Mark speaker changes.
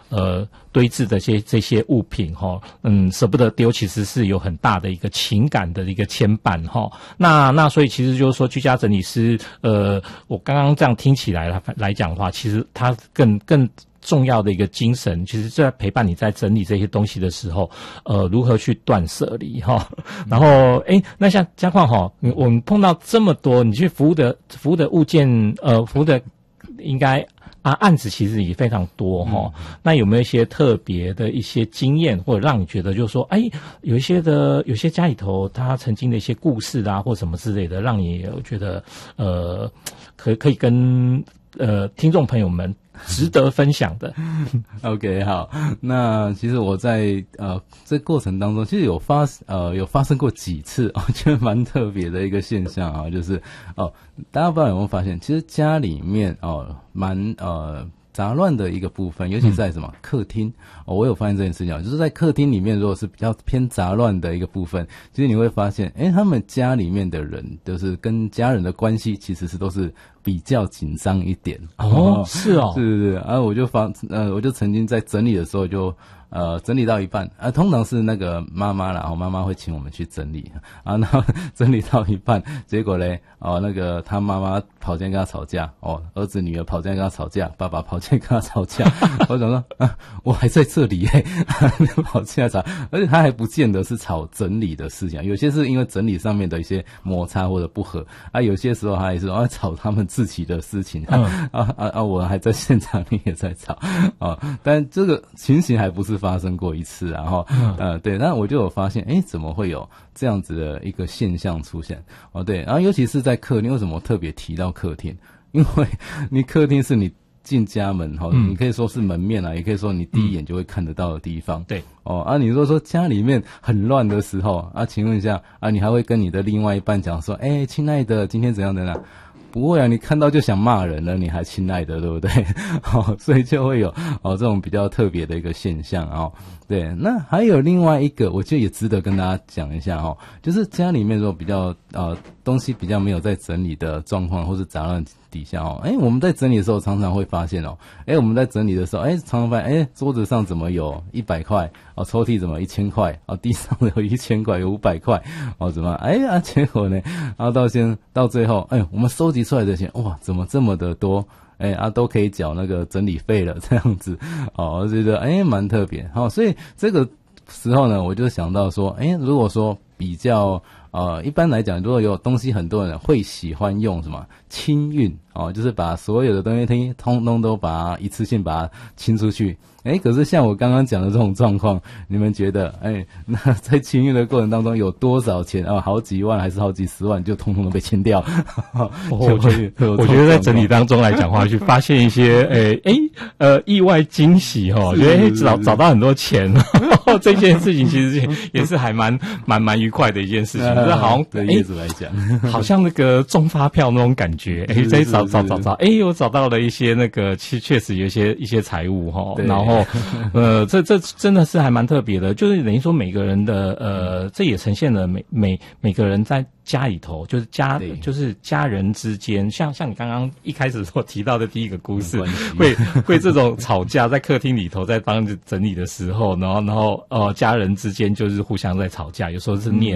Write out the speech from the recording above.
Speaker 1: 堆置的这些物品舍不得丢，其实是有很大的一个情感的一个牵绊那所以其实就是说居家整理师我刚刚这样听起来来讲的话，其实它更重要的一个精神，其实在陪伴你在整理这些东西的时候，如何去断舍离然后那像嘉矿我们碰到这么多，你去服务的物件，服务的应该案子其实也非常多那有没有一些特别的一些经验，或者让你觉得就是说，有些家里头他曾经的一些故事或什么之类的，让你觉得可以跟听众朋友们值得分享的。
Speaker 2: OK， 好，那其实我在这过程当中，其实有发生过几次，我觉得蛮特别的一个现象就是大家不知道有没有发现，其实家里面蛮杂乱的一个部分，尤其在什么客厅我有发现这件事情就是在客厅里面，如果是比较偏杂乱的一个部分，其实你会发现他们家里面的人就是跟家人的关系其实都是比较紧张一点
Speaker 1: 是
Speaker 2: 是我就曾经在整理的时候就整理到一半通常是那个妈妈啦，妈妈会请我们去整理然后整理到一半，结果嘞那个他妈妈跑进来跟他吵架儿子女儿跑进来跟他吵架，爸爸跑进来跟他吵架我想说我还在这里跑进来吵，而且他还不见得是吵整理的事情有些是因为整理上面的一些摩擦或者不合有些时候他也是吵他们自己的事情我还在现场里也在吵但这个情形还不是发生过一次对，那我就有发现怎么会有这样子的一个现象出现对，然后尤其是在客厅，为什么我特别提到客厅？因为你客厅是你进家门你可以说是门面也可以说你第一眼就会看得到的地方
Speaker 1: 对
Speaker 2: 你如果说家里面很乱的时候请问一下你还会跟你的另外一半讲说亲爱的今天怎样怎样？不会你看到就想骂人了，你还亲爱的，对不对所以就会有这种比较特别的一个现象对，那还有另外一个我觉得也值得跟大家讲一下就是家里面如果比较东西比较没有在整理的状况或是杂乱底下我们在整理的时候常常会发现我们在整理的时候常常发现桌子上怎么有100块抽屉怎么1000块地上有1000块有500块怎么结果呢到最后我们收集出来的钱哇怎么这么的多都可以缴那个整理费了这样子我觉得蛮特别所以这个时候呢我就想到说如果说比较一般来讲如果有东西很多人会喜欢用什么清运就是把所有的东西通通都把它一次性把它清出去可是像我刚刚讲的这种状况，你们觉得那在清运的过程当中有多少钱好几万还是好几十万就通通都被清掉
Speaker 1: 我觉得在整理当中来讲话去发现一些意外惊喜觉得找到很多钱这件事情其实也是还蛮愉快的一件事情就是好像
Speaker 2: 对业主来讲
Speaker 1: 好像那个中发票那种感觉在找我找到了一些那个确实有一些财物然后这真的是还蛮特别的，就是等于说每个人的这也呈现了每个人在家里头就是家人之间，像你刚刚一开始所提到的第一个故事，会这种吵架在客厅里头在帮着整理的时候，然后家人之间就是互相在吵架，有时候是念